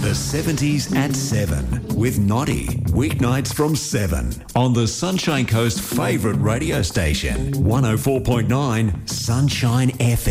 The 70s at 7 with Noddy. Weeknights from 7 on the Sunshine Coast favourite radio station, 104.9 Sunshine FM.